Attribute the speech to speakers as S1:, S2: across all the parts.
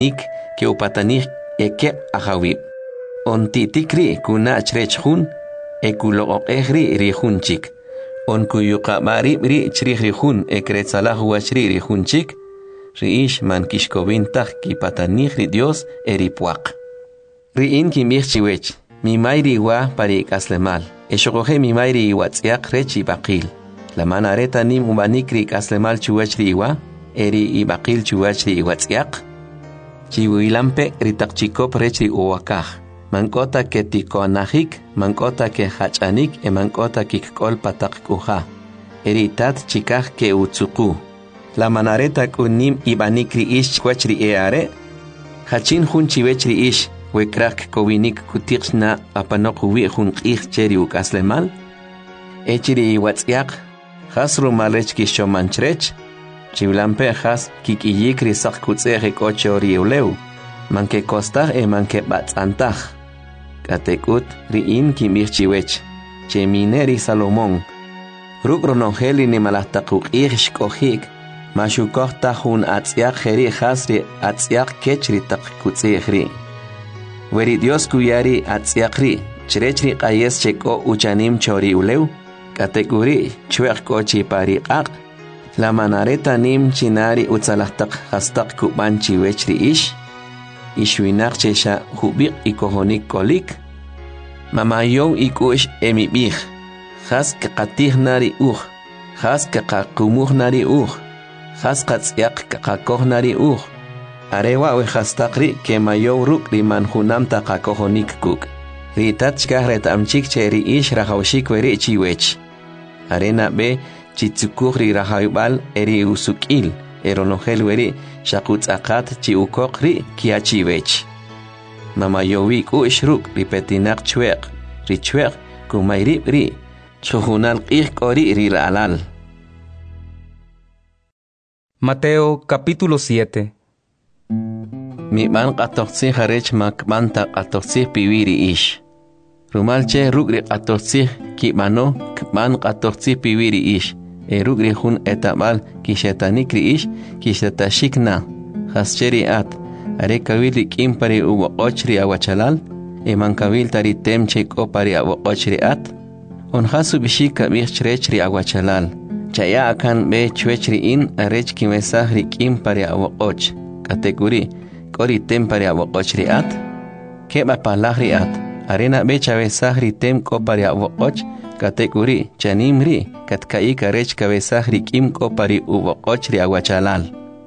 S1: ik ke upatanik eke ahawib. On titikri kuna chrechhun ekulo ehri rihunchik. On kuyuqabari ri chrihun ekretsalah wachri rihunchik. Riish man kishkovintah kipatanik ri Dios eripuak. Riin kimihchiwech. Mi mayri wa pari kaslemal. Eshokoje mi mayri watsiak rechi bakil. La manareta nim umanikri kaslemal chuwachri iwa. Eri ibakil chuwachri iwatsiak. Chiwilampe ritakchikop rechi uwakaj. Mankota ke tikonahik, mankota ke hachanik, mankota kikkol patak kuja. Eritat chikaj ke utsuku. La manareta kunim ibanikri ish chuachri eare. Hachin hun chiwechri ish. Wekrak kowinik kutixna apanok hun ich cheri ukaslemal. Echiri iwatsiak. Hasru malech kishomanchrech. Chivilampe has kikiyik risak kutzere koche oriuleu. Manke kostah manke batzantah. Katekut riin kimirchiwech. Chemineri Salomón. Rukronongeli ni malahtakuk irshkohik. Mashukoh tahun atziak heri hasri atziak kechri tak kutzehri. Weri Dios kuyari atziakri. Chrechri qayes cheko uchanim chori uleu. Katekuri chuek kochi pari ak. La manareta nim chinari utzalahtak hastak kubanchi wechri ish. Ishwinak chesha hubik ikohonik kolik. Mamayon ikush emibich. Has kakatih nari Has kakakumuh nari Has katsyak kakakoh nari Arewa we hastakri ke mayo ruk riman hunam takakohonik kuk. Ritachka retamchik cheri ish rahaushik weri chiwech. Arena be chitsukuri rahaybal eri usukil. Eronogel weri shakutzakat chiukokri kiachivech. Mama yowik ushruk ripetinak chuek. Richuek kumairip ri. Chuhunal kori riralal.
S2: Mateo capítulo 7.
S1: Mi man qatortsi harech makmanta qatortsi piwiri ish. Rumalche rugri qatortsi kibano kman qatortsi piwiri ish. Rugri hun etabal kishetanikri ish kishetashikna. Hascheri at. Are kawili kimpari uwochri awachalal. Mankawil tari temchek opari awochri at. On hasu bishika bichrechri awachalal. Chaya akan be chwechri in arech kimesahri kimpari awoch. Kategori kori tempari awochri at. Keba palahri at. Arena be chavesahri tem kopari awoch. Kategori chanimri katkaika rech kabesahri kim kopari uwochri awachalal.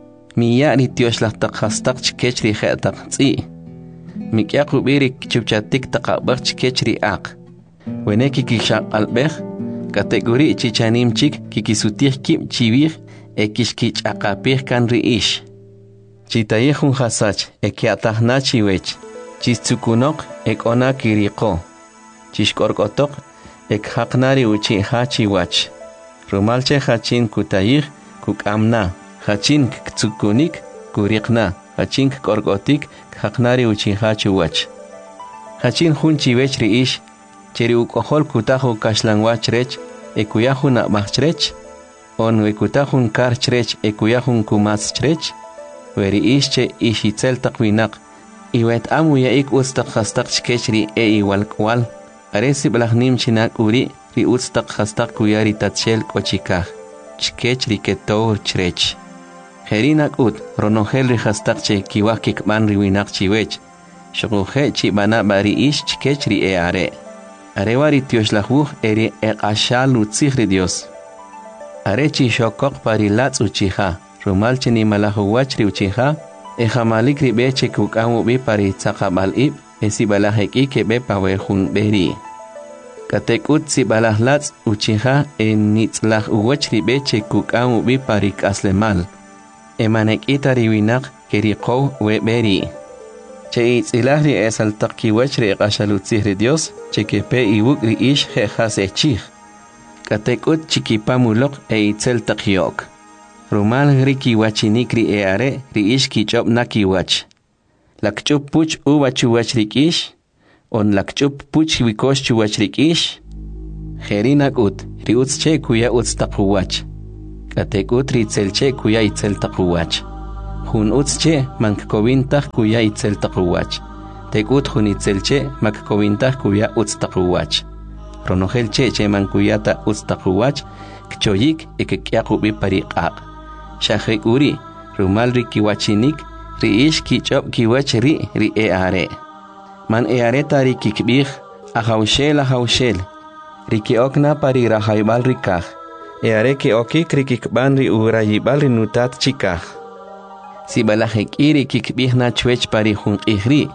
S1: Miyari tioshlahtak hastak chkechri khetak tsi. Mikyaku birik chupchatik takabak chkechri ak. Weneki kishak albech. Kategori chichanim chik kikisutih kim chivir ekishkich akapih kan riish. Chitayehun hasach ekiatahna chiwech. Chistsukunok ekona kiriko. Chishkorkotok ekhaknari uchi hachiwach. Rumalche hachin kutayih kukamna. Hachin ktsukunik kurikna. Hachin korkotik khaknari uchi hachiwach. Hachin hun chiwech riish. Cheri ukohol kutahu kashlangwach rech, ekuyahun abachrech, on wekutahun karchrech, ekuyahun kumaschrech, weri ische ishitzel takwinak, iwet amuya ik ustak hastak chkechri iwalkwal, aresi blahnim chinak uri, ri ustak hastak kuyari tatchel kochikah, chkechri ketou chrech. Herinak ut, ronogel ri hastak che kiwakik man riwinak chiwech, shoguhe chibana bari ish chkechri are. Arewari tioslahuj eri ekashal utzihri Dios. Arechi shokok parilatz uchiha. Rumalche ni malahuachri uchiha. Ejamalikri beche kukamu bi pari tzakabal ib. Esibalaheki ke be pawehun beri. Katekut sibalahlatz uchiha enitzlah uwachri beche kukamu bi pari kaslemal. Emanek itariwinak kerikow we beri. Che itzilahri esaltak kiwachri ekashalutzihri Dios. Chekepe iwukri ish jejas echich. Katekut chikipamulok itzel takyok. Rumal griki wachinikri eare ri ish kichop nakiwach. Lakchup puch uwachuwachrik ish. On lakchup puch wikosh chuwachrik ish. Jerinakut riutzche kuya utztakuwach. Katekut ritzelche kuya itzel takuwach. hun utzche mankkovintah kuya itzel taquwach. Tekut hun itzelche makkovintah kuya utz taquwach. Ronojelche che mankuyata utz taquwach kchoyik ekekyaqubi pariqaq. Shahekuri rumal rikiwachinik riish kichop kiwach ri eare. Man eare tari kikbih ahawshel. Riki okna pari rahaibal rikah. Eare ki okik rikikban ri urayibal rinutat chikah. Si balahek iri kikbih na chwech pari hun ihri.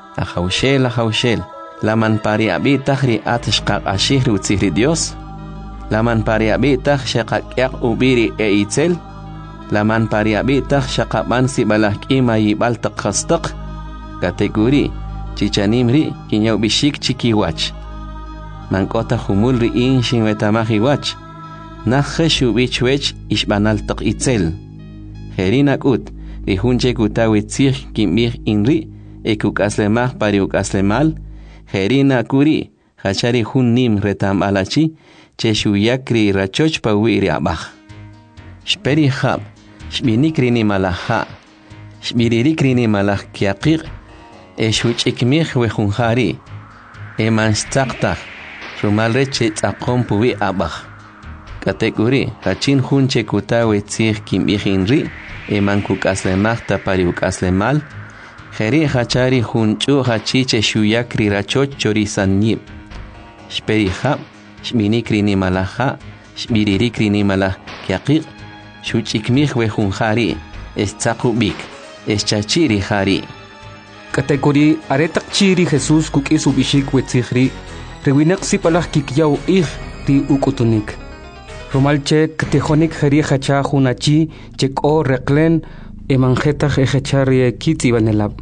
S1: Ahawshel. Laman pari abitah ri atishqaq ashih ri utzihri Dios. Laman pari abitah shaqaqyak ubiri itzel. Laman pari abitah shaqaban si balahk ima yibal taqhastaq. Kategori chichanimri kinyaw bishik chikiwach. Mankota humul ri inshin wetamahiwach. Nakhe shubichwech ishbanal taq itzel. Herinak ut ri hunche kutawi tzih kimih inri ekuk aslemah pari uk aslemal. Herina kuri hachari hun nim retam alachi che shuyakri rachoch pawiri abah. Shperi hab shbinikri ni malaha. Shbiririkri ni malah kiaqiq. Shuchikmih wehunhari. Emanstaqtaq. Rumalre che tzaqom puwi abah. Kategori hachin hunche kutawe tzih kimih inri. Emankuk aslemah tapari uk aslemal. Heri hachari hunchu hachiche shuyakri rachoch chorisanyib. Shperi hab, shminikri ni malaha, shmiririkri ni malah kiaqiq, shuchikmih wehunhari, estzaqubik, eschachiri hari.
S2: Kategori aretak chiri Jesus kukis ubishik wetzihri, rewinak si palah kikyaw ri ukutunik. Romalche katejonik heri hacha hunachi cheko reklen emanjetach ejechari kitzi banelab.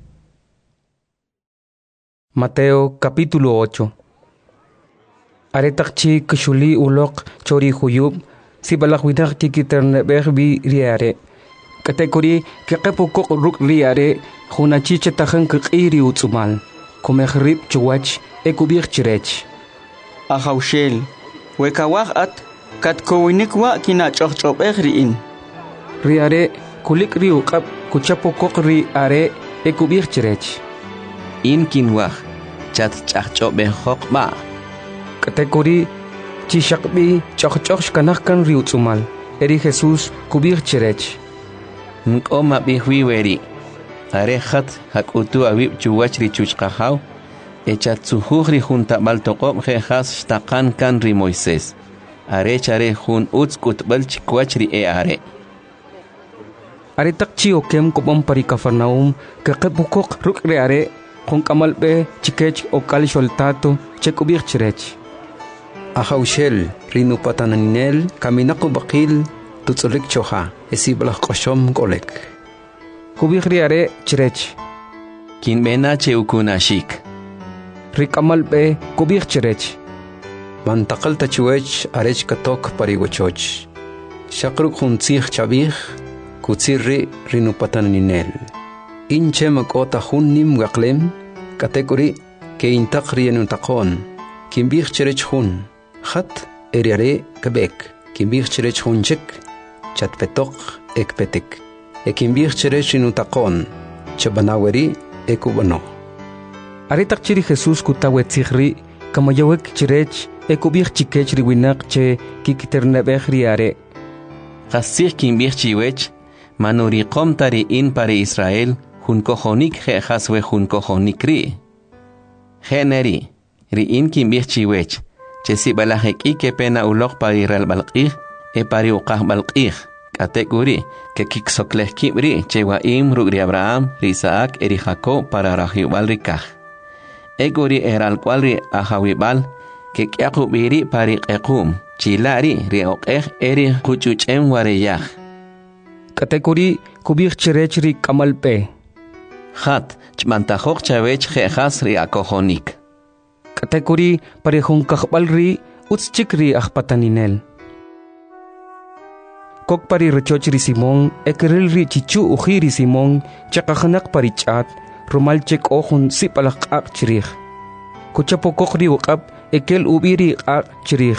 S2: Mateo capítulo 8. Aretakchi kshuli ulok chori huyub si balakwinak tikiternebeh bi riare. Kategori kekepukok ruk riare hunachi chetajan kiri utsumal. Komehrib chuwach ekubir chirech.
S3: Ahawshel wekawach at katkowinikwa kinachochobeh riin.
S2: Riare kulik riu kap kuchapokok ri are ekubir chirech.
S1: In kinwah chat chachobeh hokba.
S2: Kategori chishakbi chachchoch kanahkan riu tsumal. Eri Jesus kubir chirech.
S1: Nkoma bihwiweri. Arehat hakutu awib chuwach ri chuchkahaw. Echatsuhuh ri junta baltokob jehas shtakan kan ri Moisés. Arechare hun utskutbal chikwach ri are.
S2: Aretak chiyo kem kopom pari Kafarnaum kakepukok ruk reare kung kamalpe chikech o kalisholtato chekubir chirech.
S4: Ahawshel rinupataninel kaminako bakil tutsulik choha esibalah koshom kolek.
S2: Kubir reare chirech.
S1: Kinbena cheukunashik.
S2: Rikamalpe kubir chirech.
S4: Mantakal tachuech arech katok parigochoch. Shakruk huntzih chabih kutsirri rinupataninel. Inche makota hunnim gaklem kategori ke intakri enutakon. Kimbih chirech hun. Khat eriare kebek. Kimbih chirech hunchek chatpetok ekpetek. Ekimbih chirech enutakon chabanaweri ekubano.
S2: Aretak chiri Jesus kutawe tzihri kamayawek chirech ekubih chikech riwinak che kikiternebeh riare.
S1: Qasih kimbih chiwech manuriqom tari in pari Israel hun kojonik jehaswe hun kojonik ri. Generi ri in kimbih chiwech che si balahek ike pena ulok pari ral balqih e pari uqah balqih. Kategori que kiksokleh kibri che waim rugri Abraham ri Isaac eri Jacob para rahibal rikah. Egori eral kwalri ahawibal que kyakubiri pari qequm chilari ri oqeh eri kuchuchem wareyah.
S2: Kategori kubir chirech ri kamalpe.
S1: Khat chmantajok chavech jehas ri akojonik.
S2: Kategori pari hunkahbal ri utschik ri ahpataninel. Kok pari rechoch ri Simon ekeril ri chichu uji ri Simon chakahanak pari chat rumalchek ohun sipalak ak chirih. Kuchapokok ri ukap ekel ubiri ak chirih.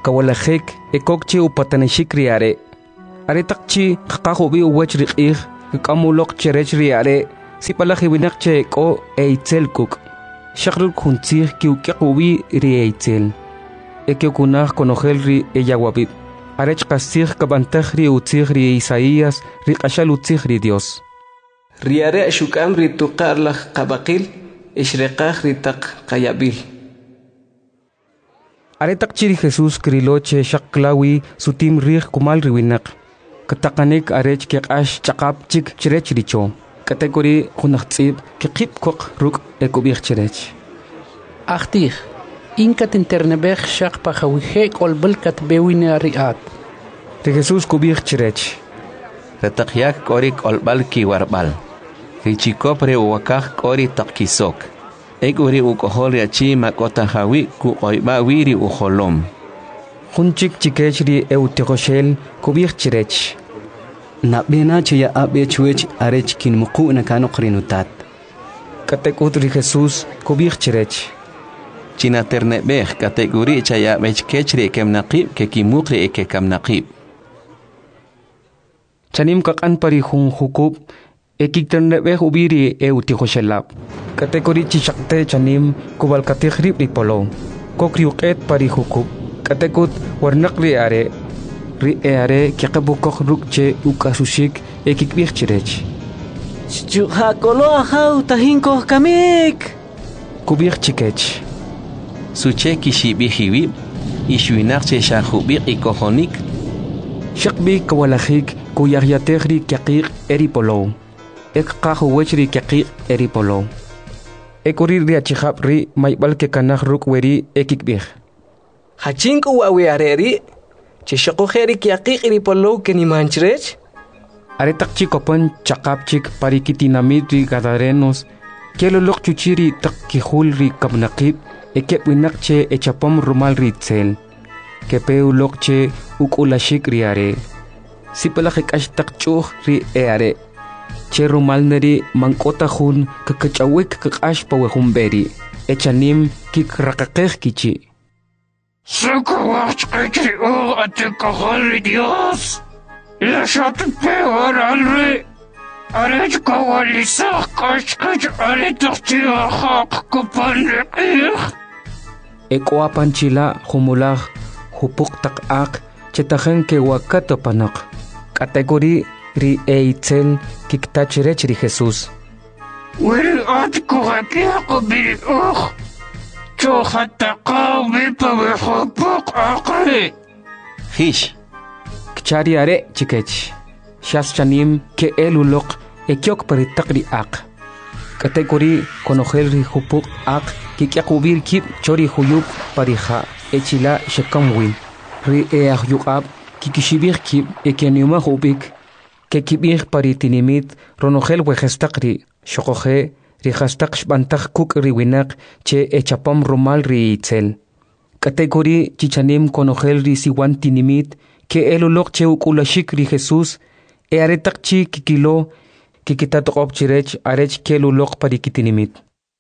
S2: Kawalahek ekok che upatanishik ri are. Aretakchi kakahubi uwach ri qih kamulok cherech riare sipalahi winak che ko eitzel kuk shakruk huntzir kiukiubi ri eitzel ekiokunah konogel ri eyawabib arech kasir kabantaj ri utzir ri Isaías ri qashal utzir ri Dios
S5: riare shukam ri tuqarlah qabaqil ishreqaj ri taq qayabil
S2: aretak chiri Jesús kriloche shaklawi sutim rih kumal riwinak katakanik arech keqash chaqap chik chirech richo kategori khunaqtsib keqip kok ruk ekubih chirech
S6: Achtig inkat internebech shaq pahawihe kolbelkat bewine riat
S2: de Jesús kubih chirech
S1: retaqyak kori kolbal ki warbal richikopre wakaj kori taqkisok Eguri ukohol yachi makota hawi ku oiba wiri uholom.
S2: Hunchik chikechri eutigoshel kubih chirech.
S7: Na bena chaya abe chuech arech kin muku na kano krinutat.
S2: Katekutri Jesús kubih chirech.
S1: China ternebeh kategori chaya bech kechri kem naqib ke kimukri eke kam naqib.
S2: Chanim kakan pari hun hukub ekikternebeh ubiri eutigoshelab. Kategori chishakte chanim kubal kategri ripolo kokriuqet pari hukub katekut warnaq ri are kiqabukok rukche ukasushik ekikbih chirech
S5: Chuhakolo hau tahinko kamik
S2: kubih chikech
S1: Suche kishibihiwib ishwinaq che shahubiq ikohonik
S2: shaqbi kawalahik kuyagyategri kaqiq eripolo ekqahu wechri kaqiq eripolo Ekuri riachihab ri maibal ke kanah ruk weri ekikbih.
S5: Hachinku wawi areri chishako kheri kiaqiq ri polo keni manchrech
S2: Aretak chikopan chakap chik parikitinamid ri gadarenos kelolok chuchiri tak kihul ri kabnaqib ekep winakche echapam rumal ri tsel kepeu lokche ukulashik ri are sipalakik ashtak chuh ri are che rumal neri mankota hun kakachawik kakash pawehumberi echanim kikrakakeh kichi
S8: Sakawach kachri o atikahari Dios la shot peor alre arech kawalisah kashkach aretachtia haq kupanrikih
S2: Ekwa panchila humulah hupuk takak chetahen ke wakato panak kategori ri eitzel kiktachirech ri Jesús.
S8: Wil atko hakiako bil cho hataqaw bipawihupuk akri.
S1: Hish.
S2: Kchari are chikech. Shas chanim ke elulok ekyok paritakri ak. Kategori konogel ri hupuk ak kikyakubir kip chori huyuk pariha echila shekamwin. Ri eahyukab kikishibir kip ekeniuma hubik Kekibir paritinimit ronogel wejestaqri shokoje rihastaq shbantaq kuk riwinak che echapam rumal ri itzel. Kategori chichanim konogel ri siwantinimit ke elulok che ukulashik ri Jesús aretak chi kikilo kikitatoqob chirech arech kelulok parikitinimit.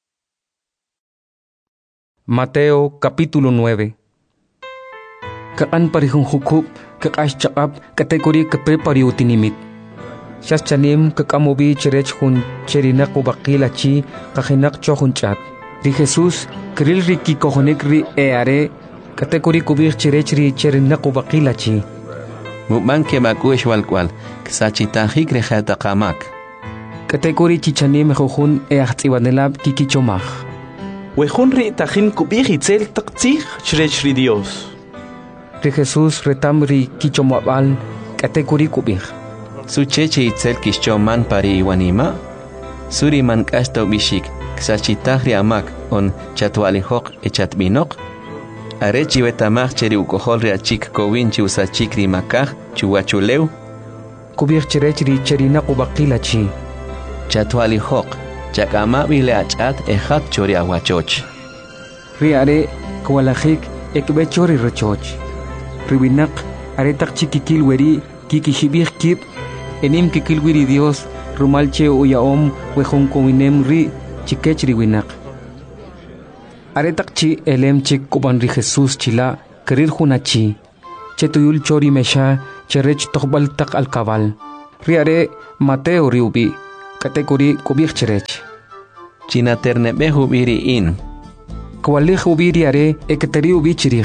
S2: Mateo capítulo 9. Kakan parihun hukub kakash chaqab kategori kepe pariutinimit. Shas chanim kakamubi chirech hun cherinak ubakila chi kahinak chohun chat. Ri Jesús kril ri kikohonik ri eare kategori kubir chirech ri cherinak ubakila chi.
S1: Mukman ke makush walkwal ksachitahik rehataqamak.
S2: Kategori chichanim juhun eachtiwanelab kikichomach.
S3: Wehun ri tajin kubir itzel taqtzih chirech ri Dios.
S2: Ri Jesús retam ri kichomabal kategori kubir.
S1: Sucheche itzel kishchoman pari iwanima suri man kasto bishik ksachitahri amak on chatwalihok echatbinok arechi wetamach cheri ukohol achik kowinchi usachik ri makaj chuwachuleu
S2: kubir chirech ri cherina ubakila chi
S1: chatwalihok chakama bile achat ejat chori awachoch
S2: ri are kwalajik ekbe chori rechoch ribinak aretak chikikil weri kikishibir kip enim kikilwiri Dios rumalche uyaom wehon kowinem ri chikech riwinak aretak chi elem chik kuban ri Jesús chila kerir hunachi chetuyul chori mesha cherech toqbal tak alkabal riare Mateo riubi kategori kubik cherech
S1: China ternebe hubiri in
S2: kwalih ubi riare ekateri ubi chirich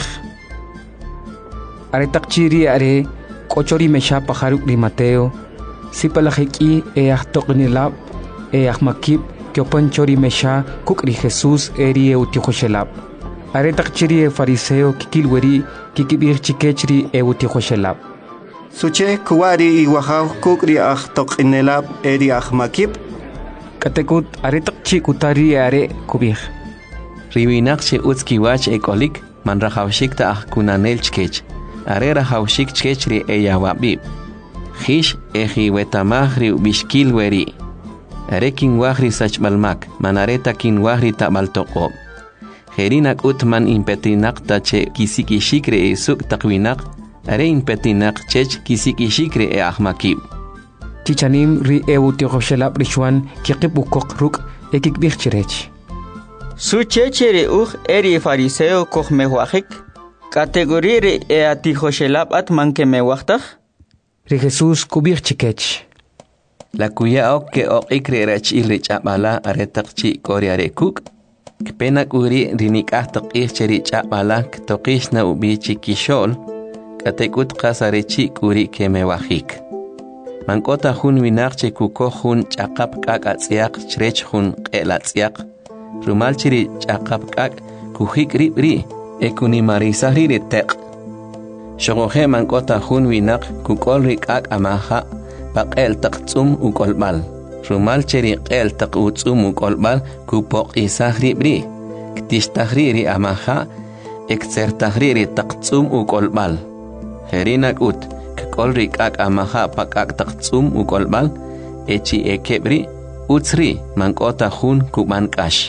S2: are takchiri are kochori mesha pajaruk ri Mateo sipalaheki toqnilab makib kyopanchori mesha kukri Jesús eri eutihoshelab are takchiri fariseo kikilweri kikibir chikechri eutihoshelab
S9: Suche kuwari iwahaw kukri toqnilab eri makib
S2: katekut are takchi kutari are kubir
S1: Riwinaqchi utskiwach ekolik man rahawshikta kunanel chkech are rahawshik chkechri eyawabib Hish ejiwetamahri ubishkilweri are kinwahri sachbalmak manareta kinwahri tabaltoqob Herinak utman impetinaqta che kisikishikre suk taqwinaq are impetinaq chech kisikishikre ahmakib
S2: Chichanim ri eutihoshelab rishwan kikibukok ruk ekikbirchirech
S10: Suchechere eri fariseo kohmewahik categorie atihoshelab atmankemewachtaj
S2: Ri Jesús kubir chikech
S1: La kuya ok ikre rech ilrich abala aretaqchi koriare kuk kpenak uri rinikah toqih cheri chabala toqish na ubichi kishol katekut qasarechi kuri kemewahik Mankota hun winaqche kuko hun chaqap kakatsiaq chrech hun qelatsiaq Rumal chiri chaqap kak kuhik ribri ekuni marisahri teq Shogohe mankota hun winaq kukol rikak amaha paqel taqtsum ukolbal Rumal chiri qel taqutsum ukolbal kupoq isahri bri ktishtahriri amaha eksertahriri taqtsum ukolbal Herinak ut kukol rikak amaha paqak taqtsum ukolbal echi ekebri utsri mankota hun kumankash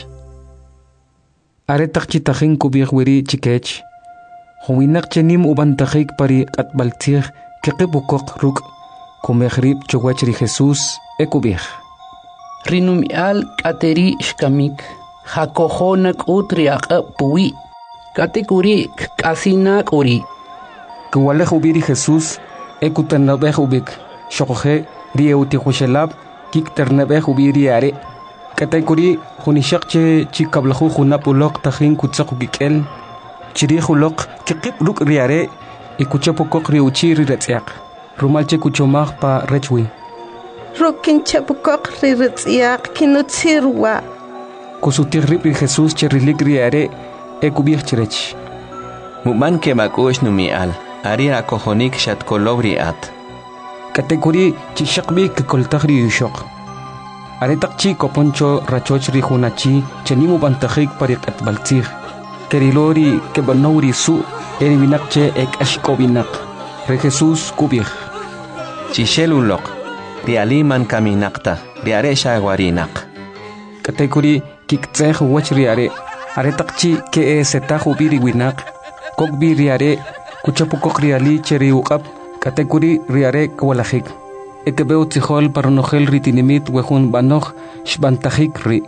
S2: are takchi takhin kubir wiri chikech huwinak chenim ubantakhik pari qatbaltir kikibukok ruk kumekhrib chowachri Jesús ekubir
S6: Rinumial kateri shkamik hakohonak utriaq puwi katekuri kasinak uri
S2: Kuwaleh ubiri Jesús ekutanabeh ubik shokohe rieutikoshelab kikternabeh ubiri are katekuri hunishaqche chikablahu hunapulok takhin kutsaq gikel chiri hulok kikip ruk riare ikuchapokok riuchiri retsiaq rumalche kuchomag pa rechwi
S11: Rukin chapokok riretsiaq kinutsirwa
S2: kusutirrib ri Jesús cherilik riare ekubir chirech
S1: Muman ke makush numial ari akohonik shatkolobri at
S2: katekuri chishaqbi kikoltagri yushok are takchi koponcho rachochri hunachi chenimu bantakhik pariqat baltir kerilori kebanori su eri winaqche ek ashkobinak re Jesús kubir
S1: Chishelulok rialiman kaminaqta riare shagwarinaq
S2: katekuri kiktseh wachri are takchi ke setahu biri winaq kokbi riare kuchapukok riali cheri uqab katekuri riare kwalahik ekebeu tihol parnohel ritinimit wehun banoh shbantajik ri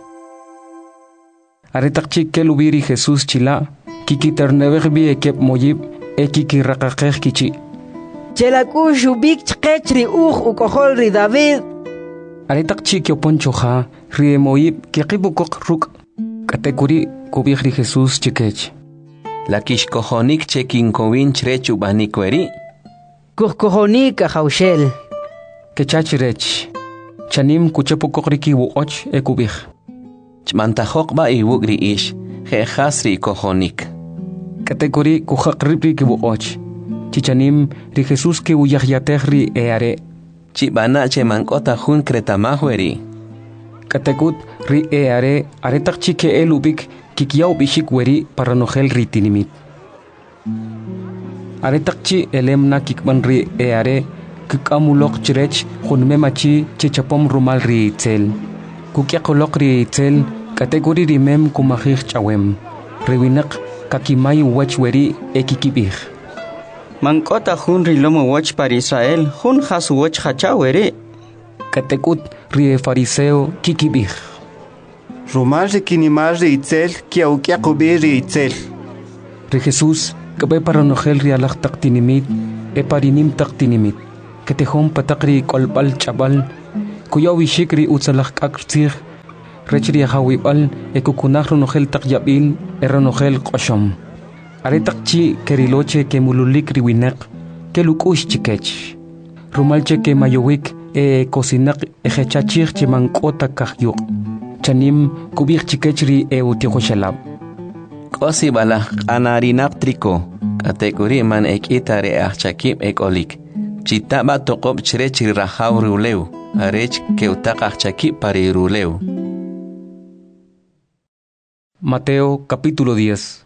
S2: are takchi kelubiri Jesús chila kikiternebeh bi ekep moyib ekikiraqaqeh kichi
S11: Chelaku shubik chqechri ukohol ri David
S2: are takchi kyoponchoja ri moyib kikibukok ruk katekuri kubih ri Jesús chikech
S1: La kishkohonik chekinkowin chrechu banikweri
S11: Kuhkohonik haushel
S2: Kechachirech chanim kuchapukok wuoch ekubih
S1: Chmantajok ba iwugri ish jehasri kohonik
S2: katekuri kuhaqribri wuoch chichanim ri Jesús ke uyahyatehri eare
S1: chibana chemankota hun kretamahweri
S2: katekut ri eare aretakchi ke elubik kikiyaw bishik weri paranohel ritinimit aretakchi elemna kikban ri eare kikamulok chirech hunmemachi chichapom rumal ri itzel kukiakolok ri itzel kategori rimem kumahich chawem rewinak kakimay wachweri ekikibih
S10: Mankota hun rilomo wach para Israel hun has wach hachawere
S2: katekut ri fariseo kikibih
S9: Rumal kinimar ri itzel kiaukiakubi ri itzel
S2: Ri Jesús kabe paranohel ri alak taktinimit e parinim taktinimit ketejón patakri kolbal chabal kuyawi shikri utsalak akrtzig rechri hawibal ekukunah ronogel takyabil eronogel qoshom aretakchi keriloche ke mululik riwinak ke lukush chikech rumalche ke mayowik kosinak ejechachig chimankota kahyuk chanim kubik chikechri utikhoshalab
S1: Kosi bala anarinak triko kategori man ekitare achakib ekolik chitaba toqob chirechri rahaw ruleu arech keutak achakib pari ruleu.
S2: Mateo capítulo 10.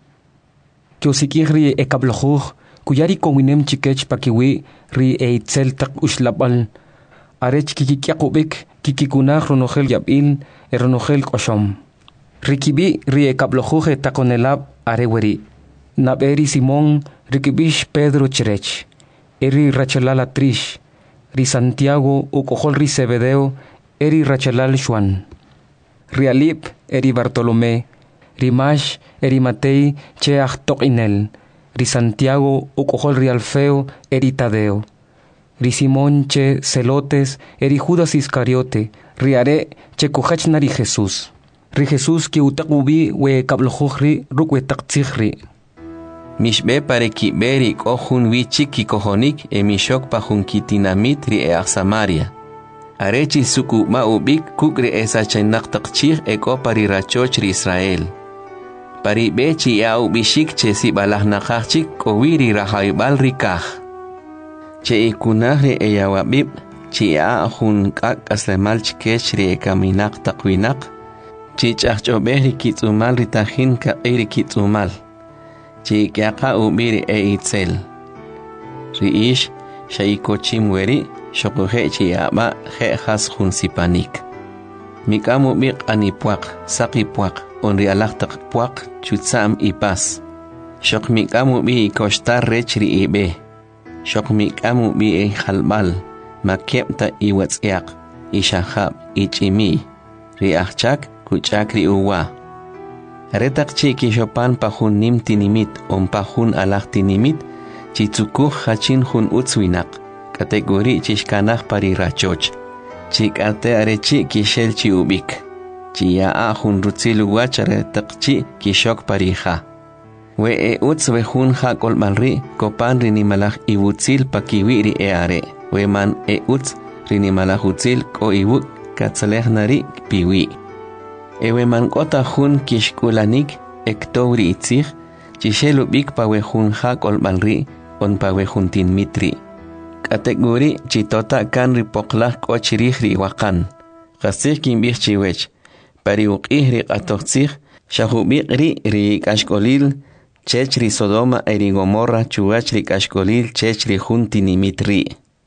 S2: Kyosikiri ekablojuj kuyari kowinem chikech pakiwi ri eitzel tak ushlabal arech kikikyakubik kikikunah ronogel yabil eronogel koshom rikibi ri ekablojuj takonelab areweri naberi Simón rikibish Pedro chirech eri rachalal Trish ri Santiago ukojol ri Zebedeo eri rachalal Juan Rialip eri Bartolomé, Rimash eri Matei che Achtokinel, ri Santiago ukojol ri Alfeo eri Tadeo, ri Simón che Celotes eri Judas Iscariote, riare che kojachnari Jesús, ri Jesús ki utakubi we kablojuj rukwe taktzigri.
S1: Mishbe pare kiberi kohun wichik ki kohonik mishok pahun kitinamit ri Samaria. Arechi suku maubik kukri esa chainak takchir eko pari rachoch ri Israel. Pari bechi ya ubishik che si balah nakachik kowiri rahaibal rikah. Che ikunah ri eyawabib chi ya hun kak aslemal chikech ri ekaminak takwinak. Chi chachobeh ri kitzumal ri tahin ka iri kitzumal. Chi kiaka ubiri itzel. Ri ish shaikochim weri Shokuhe chiaba he has hun sipanik. Mikamu bik anipuak, sakipuak, onrialaktak puak, chutsam ipas. Shok mikamu bi kostar rechri ibe. Shok mikamu bi halbal, makepta iwatsiak, ishahab, ichimi. Riachchak, kuchakri uwa. Retak chiki shopan pahun nim tinimit, pahun alak tinimit, chitsukuh hachin hun utswinak. Kategori chishkanah pari rachoch. Chikate arechi kishel chi ubik. Chia ahun rutzilu wachare takchi kishok parija. We uts we hun ha kolmalri kopan rinimalach iwutzil pakiwiri are. We man uts rinimalach utzil ko iwuk katsaleh nari piwi. We man kota hun kishkulanik ektovri itzig. Chishel ubik pa we hun ha kolmalri on pa we hun tin mitri. Kategori chitota kan ripoklah kochirih riwakan. Kasih kimbih chiwech. Pari uqih ri qatoqsih shahubik ri kashkolil chech ri Sodoma eri Gomorra chuach ri kashkolil chech ri juntinimit ri.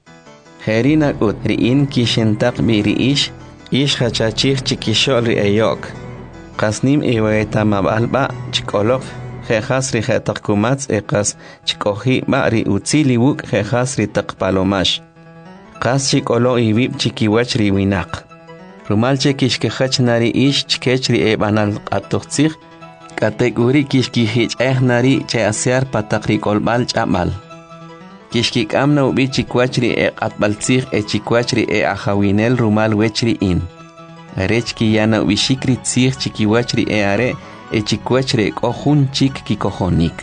S1: Herina ut ri in kishentak bi ri ish hachachih chikishol ri eyok. Kasnim iweta mabalba chikolok Jejas ri jetak kumats ekas chikohi ba ri utzili wuk jejas ri tak palomash. Kas chikolo ibib chikiwach ri winak. Rumal chekishkehach nari ish chikech ri ebanal atoxig. Kategori kishkihich nari che asear patak ri kolbal chamal. Kishkik amna ubi chikwach ri atbalzig chikwach ri ahawinel rumal wech ri in. Arech ki yana ubishikri tzig chikiwach ri are chikwachre kohun chik kikohonik.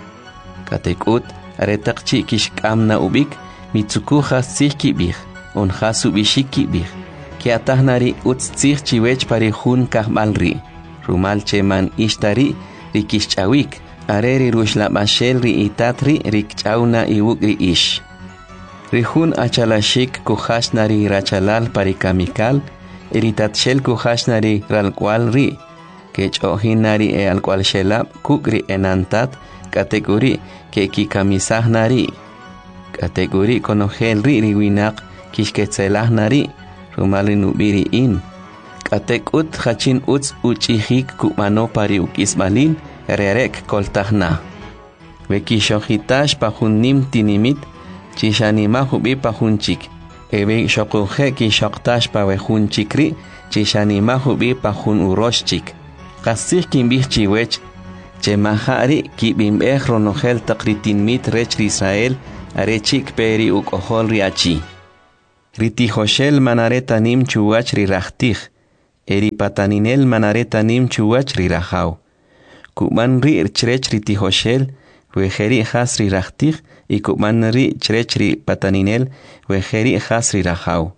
S1: Katekut aretak chik kishkamna ubik mitsukuja sihkibih on hasu bishikibih ki atahnari utzig chiwech pari hun kahmalri rumal cheman ishtari rikishchawik areri rushlabashel ri itatri rikchauna iwuk ri ish rihun achalashik kuhashnari rachalal pari kamikal iritatshel kuhashnari ralkwal ri Kech ohinari al cual shelab kukri enantat kategori ke kikamisah nari. Kategori konogel ri winak kishketzelah nari rumali nubiri in. Katekut hachin uts uchihik kumano pari ukisbalin rerek koltahna. Vekishohitash pahunnim tinimit chishanima hubi pahunchik. Ebe shokuhe kishoktash pawehunchikri chishanima hubi pahun uroshchik. Kasih kimbih chiwech, che mahari ki bimbeh ronogel takritin mit rech Israel, arechik peri ukohol riachi. Ritijoshel manareta nim chuwach rirachtig, eri pataninel manareta nim chuwach rirajau. Kuman ri chrech ritijoshel, wejeri has rirachtig, y kuman ri chrech ri pataninel, wejeri has rirajau.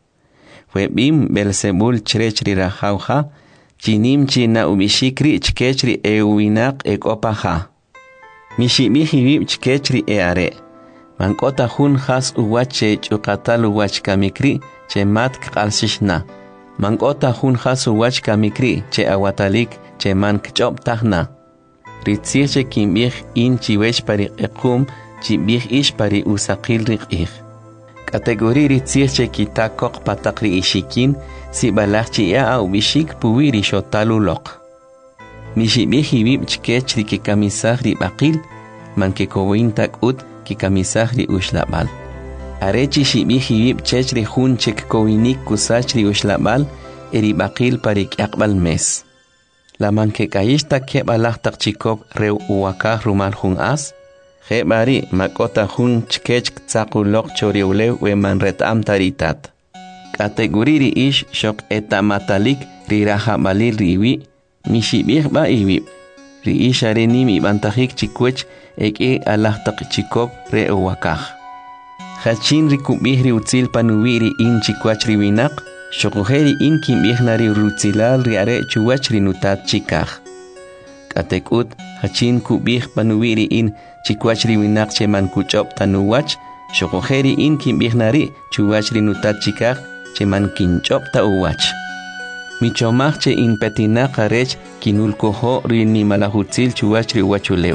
S1: Webim Belzebul chrech rirajau ha, chinim china ubishikri chkechri euinak ekopaha. Mishimihibib chkechri eare. Mankota hun has uwache chukatal uwach kamikri che mat kalsishna. Mankota hun has uwach kamikri che awatalik che man kchop tahna. Ritzirche kimbih in chiwech pari ekum chibih ish pari usakil rikih. Kategori ritzirche kitakok patakri ishikin si balachchi ya au bishik puwiri shotalulok. Mishibihibib chkechri ki kamisahri bakil man ke kowintak ut ki kamisahri ushlabal. Arechi shibihibib chechri hunchek kowinik kusachri ushlabal eri bakil parik yakbal mes. La man ke kayishta ke balachtak chikop reu uwakah rumal hun as, Hebari makota hun chkech tsakulok choriulew we man retam taritat. Kategoriri ish shok etamatalik riraha balil riwi, mishibih ba iwi. Ri ish arenimi bantahik chikwech eke alahtak chikop re uwakah. Hachin rikubih riutzil panuwiri in chikwach riwinak, shokuheri in kimbih nari rutzilal riare chuwach rinutat chikah. Katekut hachin kubih panuwiri in chikwach riwinak che man kuchop tanuwach, shokuheri in kimbih nari chuwach rinutat chikah che man kinchop ta uwach. Michomach che in petinak arech kinulkoho rini malahutzil chuwach riwachulew.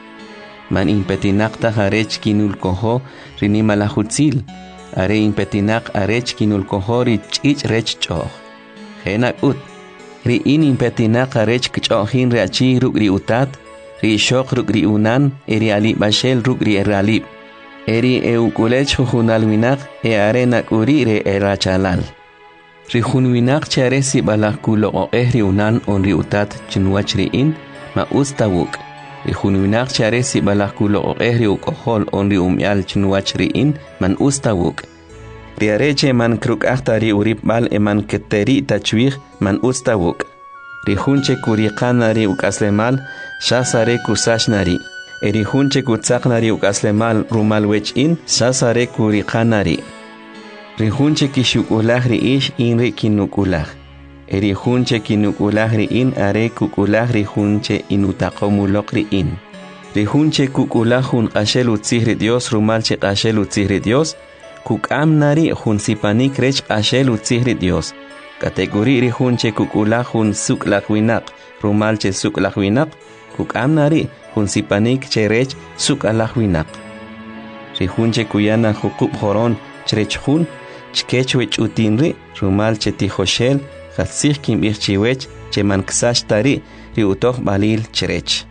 S1: Man in petinak ta arech kinulkoho rini malahutzil. Are in petinak arech kinulkoho ri chich rech choh. Henak ut. Ri in petinak arech kchohin reachi rugri utat. Ri shok rugri unan eri alib bashel rugri eralib. Eri eukulech junalwinak e arenak urire erachalal. Ri junwinak chare si balakulo o ehri unan on ri utat chinwach ri in ma ustawuk. Ri junwinak chare si balakulo o ehri ukohol on ri umyal chinwach ri in man ustawuk. Ri areche man kruk ahtari urip bal e man keteri tachwih man ustawuk. Ri junche kurikana ri ukaslemal shasare kusashnari. Eri junche kutsaknari ukaslemal rumal wech in shasare kurikanari. Ri junche kishukulahri ish in ri kinukulah. Eri junche kinukulahri in are kukulahri junche inutakomulokri in. Ri junche kukulahun qashelu tzihri Dios rumal che qashelu tzihri Dios. Kukamnari jun sipanik rech qashelu tzihri Dios. Kategori ri junche kukulahun suklahwinak rumal che suklahwinak. Kukamnari jun sipanik cherech sukalahwinak. Ri junche kuyana hukub horon cherech jun chkechwech utinri rumal che tijoshel Hatzich kim chiwech che man ksashtari ri utoh balil cherech.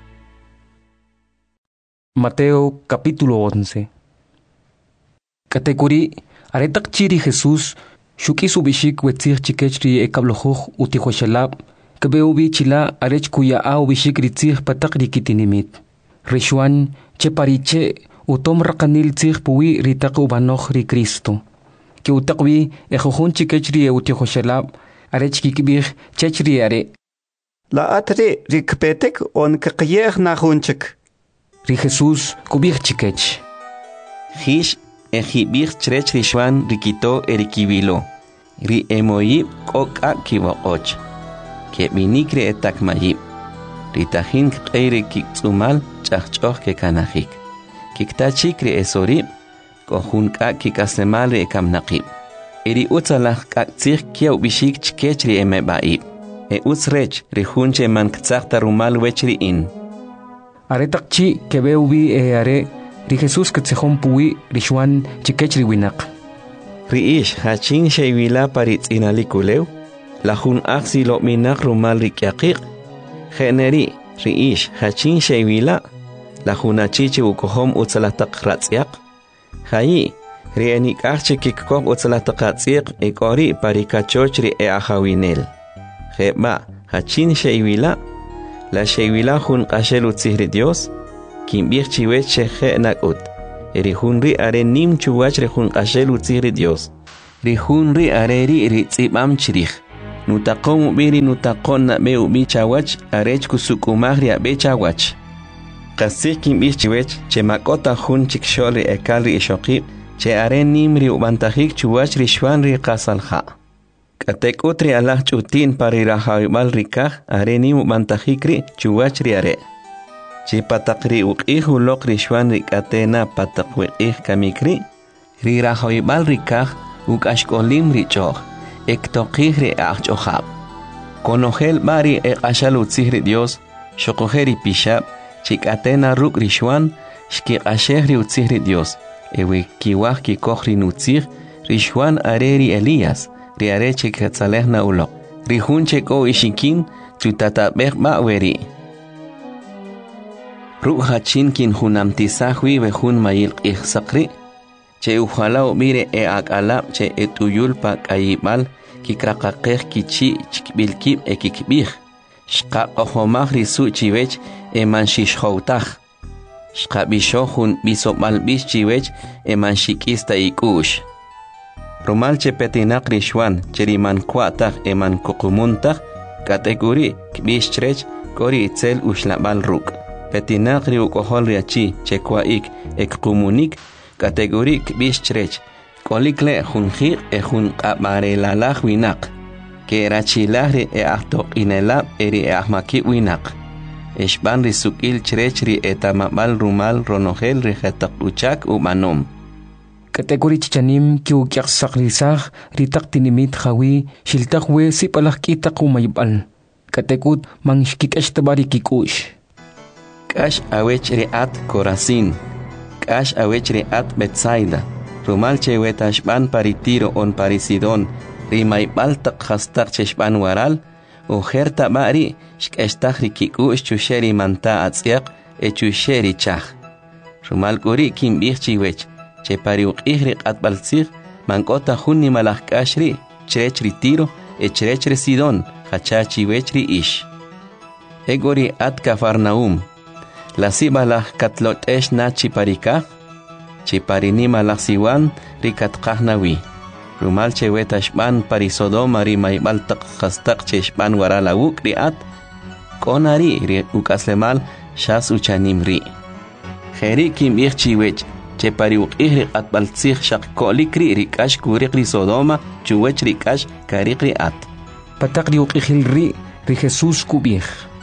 S2: Mateo capítulo 11. Kategori aretak chiri Jesús shuki subishik wetzich chikechri ekablojuj utijoshelab kabeubi chila arech kuya a ubishik ritzich patak rikitinimit. Rishuan che pariche utom rakanil tzich puwi ritak ubanoj ri Cristo. Que utakwi ejojun chikechri utijoshelab arech kikibih chechri are.
S9: La atre rikpetek on kakiyeh na hunchik.
S2: Ri Jesús kubih chikech.
S1: Hish ejibih cherech rishwan rikito erikibilo. Ri emoyib koka kibokoch. Que minikre etakmayib. Ritahin kere kiksumal chachchoh ke kanahik. Kiktachikre esorib. Kohun ka kikasemal ekamnaqib. Eri utsalah kaktsih kiaw bishik chkechri emebaib. E utsrech rihunche man ktsakta rumal wechri in.
S2: Aretak chi kebeubi are ri Jesús ktsehon puwi rishuan chikechri winak.
S1: Riish hachin sheywila paritz inalikulew. Lahun aksi lo minak rumal rikyaqiq. Generi riish hachin sheywila. Lahun achichi ukohom utsalatak ratzyak. Hayi Rienik arche kikok utzalatakatziq ikori parikachochri e ahawinel. Jeba, hachin sheywila. La sheywila jun qashel utzihri Dios. Kimbir chiweche je nakut. Erihun ri are nim chuwach rehun qashel utzigri Dios. Rihun ri are ri tzibam chirich. Nutaqon ubiri nutaqon na me ubi chawach arech kusukumagri abe chawach. Qasik kim ish chiwech che makota hun chikshol ri ekal ri ishokib che are nim ri ubantajik chuwach ri shwan ri qasalha. Katek utri Allah chutin pari rahawibal rikah are nim ubantajik ri chuwach ri are. Che patakri uqih ulok ri shwan ri katena patakwiqih kamikri ri rahawibal rikah ukashkolim ri choh. Ektoqih ri achojab. Konogel bari ashal utzigri Dios shokojeri pishab chikatena ruk ri shwan shki ashehri utzigri Dios. Ewe kiwah ki kohri nutzig rishwan areri Elías ri are chikatzalehna ulok rihun cheko ishikin tutatabeh ma'weri ruk hachin kin hunamtisahwi behun mayil qihsaqri che ujala mire akala che etuyul pa kayibal kikraqaqeh kichi chikbilkib ekikbih shqa qahomah risu chiwech eman shishhowtah Shqabishohun bisobal bis chiwech eman shikista ikush. Romal che petinak rishwan cheriman kwatah eman kukumuntak kategori kbish trech kori itzel ushlabal ruk. Petinak riukohol riachi che kwaik ekumunik kategori kbish trech kolikle junjir ejun qabarelalah winak. Que rachilahri ahtok inelab eri ahmaki winak. Eshban risukil chirechri etamabal rumal ronogel rijetak uchak umanom.
S2: Kategori chichanim ki ukyak saklisah ritak tinimit hawi shiltak we sipalak kitak umayibal. Katekut mang shkikash tabari kikush.
S1: Kash awech riat Corazin. Kash awech riat Betsaida. Rumal chewetashban paritiro on parisidon. Rimaibal tak hastak cheshban waral. Ujerta bari shkestakri kikush chusheri manta atziak e chusheri chach. Rumal kuri kim bichchiwech che pariuk ihrik atbalzig mankota hunni malach kashri chechri tiro e chechri sidon hachachi wechri ish. Egori at Kafarnaum. La sibalach katlot esh nachi parikah chiparini malach siwan rikat kahnawi. Rumal chewetashban parisodoma rimaibal tak hastak cheshban waralawuk riat konari ri ukaslemal shas uchanim ri. Jeri kim ichchiwech che pariuk ihri atbaltzig shak kolikri rikash kurik ri Sodoma chuwech rikash karik riat.
S2: Patak riuk ihil ri Jesus kubih.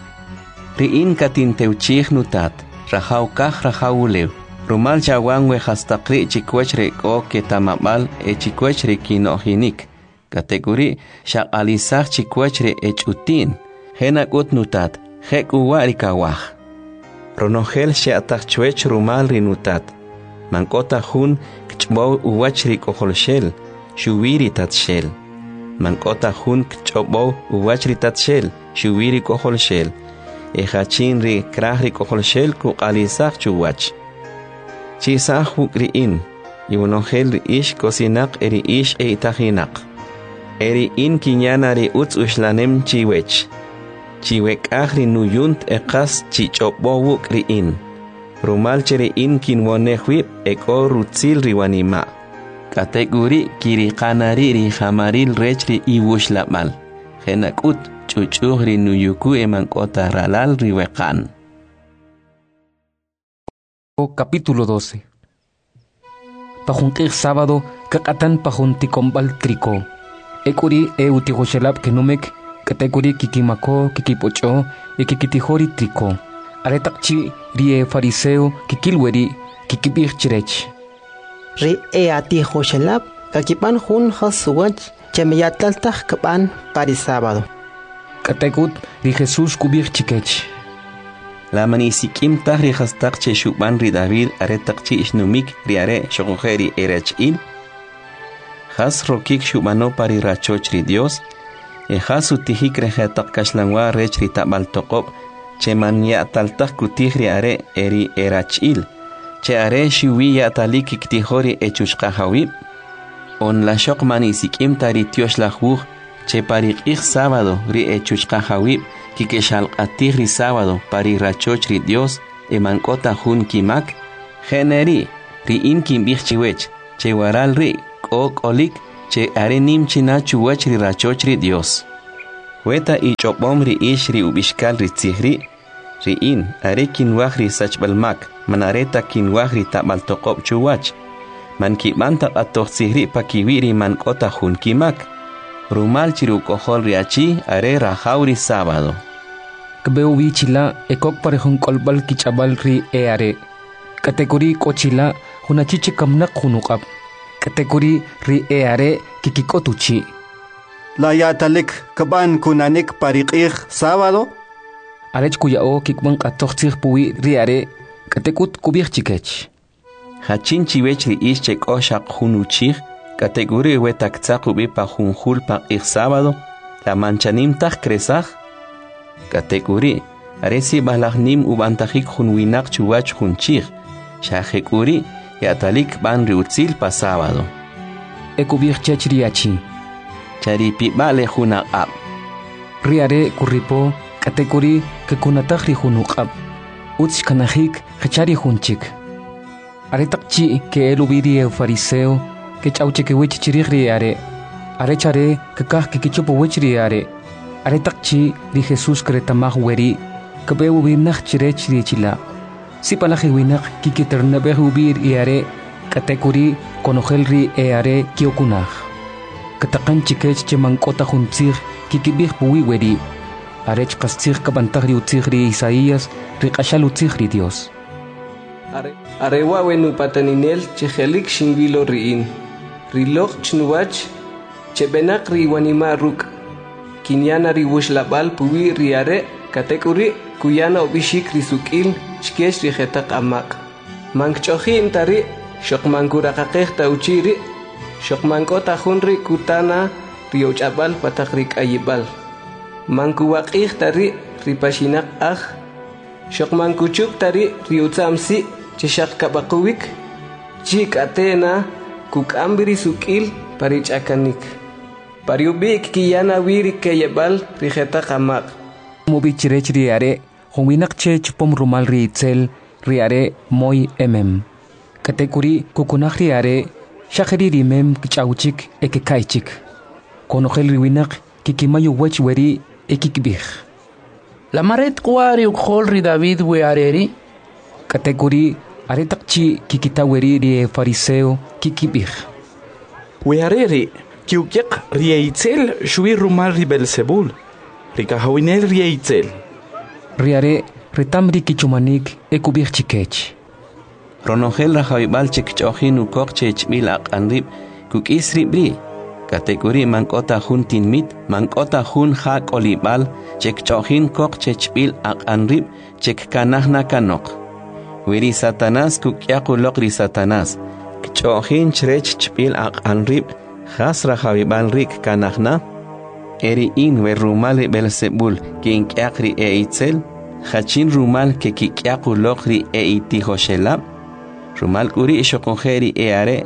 S1: Riin katinteuchig nutat rahaw kah rahaw ulew. Rumal chawan we hastakri chikwech reko ketamabal e chikwech rekinohinik. Kategori shak alisach chikwech re echutin. Henak ut nutat hek uwa rikawah. Ronogel sheatach chwech rumal rinutat. Mankota hun kchbow uwach rikoholshel. Shuwiri tatshel. Mankota hun kchbow uwach ritatshel. Shuwiri koholshel. Ejachin ri krah rikoholshel kuk alisach chuwach. Chisah hukriin, yunogel ri ish kosinak eri ish eitahinak. Eri in kinyana ri utz ushlanem chiwech. Chiwek ahri nuyunt ekas chichopbowuk riin. Rumal cheri in kinwonehwip eko rutzil riwanima. Kategori kirikanari ri hamaril rechri iwushlamal. Henakut chuchuh ri nuyuku emankota ralal riwekan.
S2: Capítulo 12. Pajunkir sábado kakatan pajunticombal trico. Ekuri eutihoshelab kenumek kategori kikimako kikipocho kikitihori trico. Aretakchi rie fariseo kikilweri kikibir chirech.
S11: Ri atihoshelab kakipan hun hasuwach chemeyatlaltah kapan pari sábado.
S2: Kategut ri Jesus kubir chikech.
S1: La manisikim tahri hastak che shuban ri David aretakchi ishnumik riare shogojeri erachil. Has rokik shubano pari rachoch ri Dios. E has utihik rehetak kashlangwa rech ri tabal tokop. Che man ya taltak kutih riare eri erachil. Che are shiwi ya talik iktihori echushka hawib. On la shok manisikim tari tiosh la juj. Che pari ik sábado ri echushka hawib. Kikeshal atih ri sábado pari rachoch ri Dios emankota hun kimak generi ri in kimbih chiwech, che waral ri ok olik, che are nim china chuwach ri rachoch ri Dios. Weta y chopom ri ish ri ubishkal ri tzihri, ri in are kinwaj ri sachbalmak, manareta kinwaj ri tabal toqob chuwach, man kibanta atoh tzihri pa kiwiri man kota hun kimak, rumal chiru kohol ri achi are rajaw ri sábado.
S2: Kbeu bichila ekok parejun kolbal kichabal ri are, kategori kochila hunachiche kamnak hunukab, kategori ri are kikikotuchi.
S9: La yatalik kaban kunanik pariqih sábado.
S2: Arech kuyao kikban qatoxtih puwi ri are katekut kubih chikech.
S1: Hachin chiwech ri ish chek oshaq hunuchih, kategori wetaktzaq ubi pa junjul pa ich sábado, la manchanim tak kresaj. Kategori aresi balagnim ubantajik junwinak chuwach junchih, shahekuri yatalik ban riutzil pa sábado.
S2: Ekubih chech riachi.
S1: Charipi bale junaqab.
S2: Riare kuripo kategori kekunatag ri junukab. Utsh kanahik hachari junchik. Aretakchi ke elubiri fariseo ke chauche ke wich chirih riare. Arechare ke kah ke kichupo wich riare. Aretakchi ri Jesus kretamah weri ke beu binach chirech richila. Si palaji winak kikiternabeh ubir iare kategori konogel ri eare kiokunah. Katakan chikech che mankota juntzir kikibih puwi weri. Arech kastzir kabantag ri utzir ri Isaías ri kashal utzir ri Dios.
S5: Arewa wenu pataninel chehelik shingilo riin. Rilok chnuwach chebenak ri wanima ruk. Kinyana ri wushlabal puwi ri are kategori kuyana obishik ri sukil chkesh ri hetak amak. Mankchohin tari shokmankurakakeh tauchiri. Shokmankota hunri kutana riochapal patakrik ayibal. Mankuwakih tari ripashinak ah. Shokmankuchuk tari riutsamsi chishak kabakuwik. Chik atena kukambiri sukil parichakanik. Pariubik kiyana wiri kayebal rijeta kamak.
S2: Mubichirech riare huminak chech pom rumal riitzel riare moy Kategori kukunak riare shakiri rimem kichauchik ekekaichik. Konogel riwinak kikimayo wech weri ekikbih.
S6: La maret kuari ukhol ri David we areri.
S2: Kategori aretakchi kikita weri ri fariseo kikibih.
S3: We areri kiukiak rieitzel shui rumal ri Belzebul. Rikahawinel rieitzel.
S2: Riare retamri kichumanik ekubih chikech.
S1: Ronogel rajaibal chekchohin ukok chechmil aqanrib kukisri bri. Kategori mankota hun tinmit, mankota hun hak olibal, chekchohin kok chechmil aqanrib chekkanahna kanok. Wiri Satanás kukyakulok ri Satanás. Kchohin chrech chpil aqanrib, has rajaibal rik kanahna. Eri in we rumali Belzebul kinkakri eitzel, hachin rumal ke kikyakulok ri eitihoshelab. Rumal kuri ishokongeri eare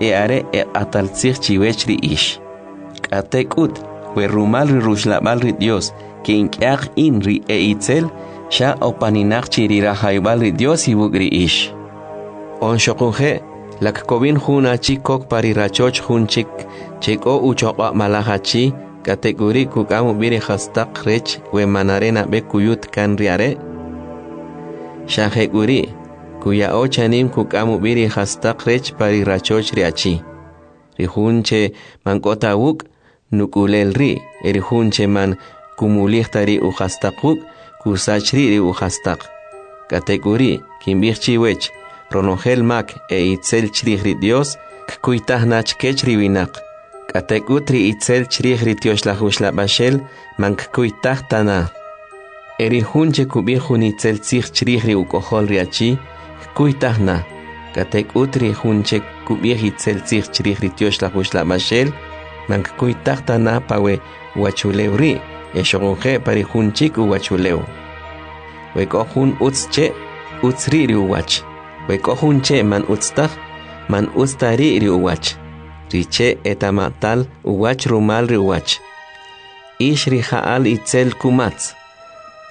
S1: ataltzich chiwechri ish. Katekut, we rumal ri rushlabal ri Dios, kinkyak in ri eitzel, sha opaninach chiri rajaibal ri Dios ibugri ish. On shokonge, lak kobin huna chikok pari rachoch hun cheko uchoqa malahachi, kategori kukamu biri hastak rech we manarena be kuyut kan riare. Shaheguri, kuya ochanim kukamu biri hastak rech pari rachoch riachi. Rihunche mankota wuk nukulel ri, erihunche man kumulihtari u hastakuk kusachri ri u hastak. Kategori kimbirchi wech, ronogel mak itzel chri Dios, kuitah kechri winak. Katekutri itzel chri tioshla bashel, mank kuitah tana. Erihunche kubihun itzel chri ukohol riachi, kuitahna. Katekutri hunche kubih itzel chri tioshla bashel, mank kuitah tana pawe wachulewri, eshonge parihunchik uwachuleu. Wekohun utzche, utzri riuwach. Wekohunche man utztah, man ustari riuwach. Riche etamatal uwach rumal riuwach. Ish rihaal itzel kumatz.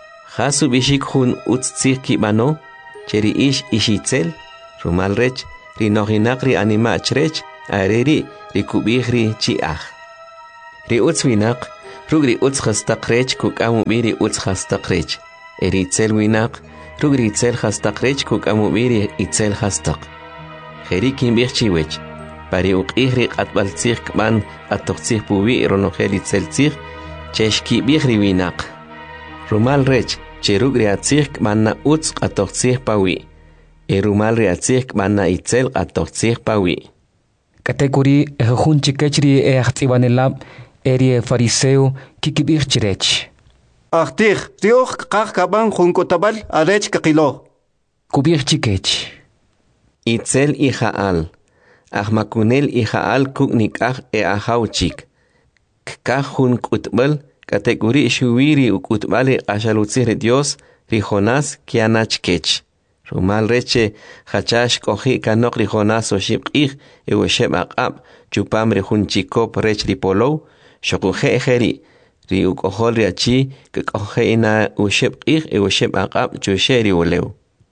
S1: Hasu bishik hun utztzir kibano, cheri ish ishitzel, rumal rech, ri nohinak ri anima chrech areri ri kubih ri chi'aj. Ri utz winak rug ri utz chastakrech kukamu biri utz chastakrech. Eri itzel winak rug ri itzel chastakrech kukamu biri itzel chastak. Jeri kimbih chiwech. Pari uqih ri qatbaltzih kman atoqtzih pubi ironohel itzel tzih cheshki bih ri winak. Rumal rech cherug ri atzih kman na utz atoqtzih pawi. Rumal ri atzih kman na itzel atoqtzih pawi.
S2: Kategori ejun chikechri eachtivanelab eri fariseo kikibir chirech.
S9: Achtih, rioch kaban junkotabal arech kakilo.
S2: Kubir chikech.
S1: Itzel ijaal. Ahmakunel ijaal kuknik ahauchik. Kajun kutbal kategori shuwiri ukutbale ashalutzir Dios rijonas kianachkech. Rumal reche hachash kohi kanok rijonas oshibqih ewesheb aqab chupam rihun chikop rech ripolo shokuhe ejeri ri ukohol riachi kekohe ina ushibqih ewesheb aqab chusheri uleu.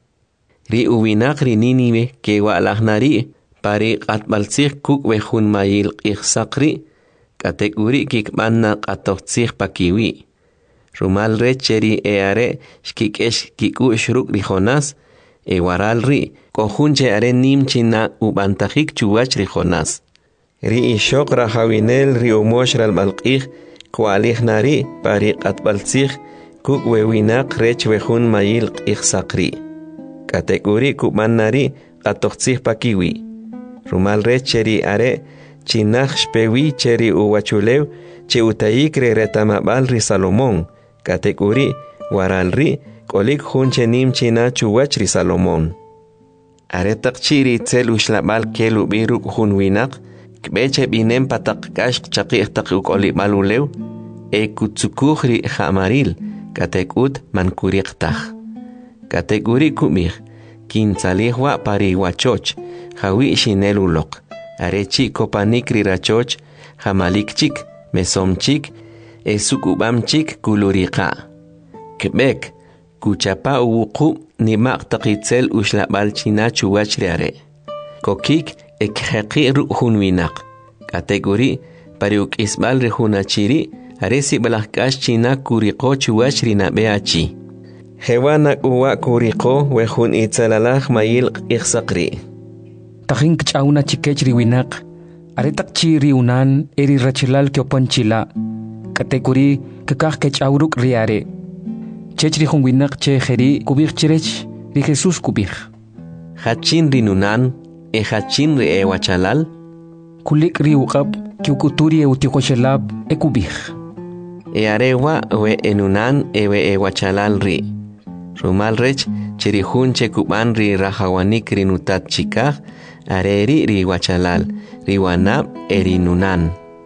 S1: Ri uwinak ri ninive ke walahnari pari qatbaltzih kuk wejun mayil qihsaqri kategori kikmanna qatoqtzih pakiwi. Rumal reche ri eare shkikesh kiku shruk rijonas waral ri kohunche are nimchina ubantajik chuwach ri Jonás. Ri ishok rahawinel ri umosh ral balqih kwalih nari pari qatbaltzih kuk wewinak rech wejun mayil qihsaqri. Kategori kuman nari qatoqtzih pakiwi. Rumal reche ri are chinaj shpewi cheri uwachulew che utayik re retamabal ri Salomón. Kategori waral ri kolik hunche nimchina chuwach ri Salomón. Aretak chiri tzel ushlabal kelu biruk hun winak, kbeche binem patak kashk chaqih tak ukolik malulew, kutsukuh ri hamaril, katekut mankuriqtaj. Kategori kumih, kintzalihwa pari wachoch, hawi shinelulok, arechi kopanik ri rachoch, hamalikchik, mesomchik, sukubamchik kuluriqa. Kbek, kuchapa uwuqu nimaq taqitzel ushlabal china chuwach reare. Kokik ekheqi ruhun winak. Kategori pariuk isbal rehunachiri aresi balakash china kuriqo chuwach rinabeachi. Hewanak uwa kuriqo wehun itzalalaj mayil iqsaqri.
S2: Tajin kchauna chikech riwinak aretak chiri unan eri rachilal kyopanchila. Kategori kekaj kechawruk riare. Chechri hun winak che jeri kubir chirech ri Jesús kubir.
S1: Hachin rinunan hachin ri ewachalal.
S2: Kulik ri uqab kiukuturi eutikoselab kubir.
S1: Arewa we enunan ewe ewachalal ri. Rumal rech cheri hun che kuban ri rahawanik rinutat chikaj areri ri wachalal ri wanab erinunan.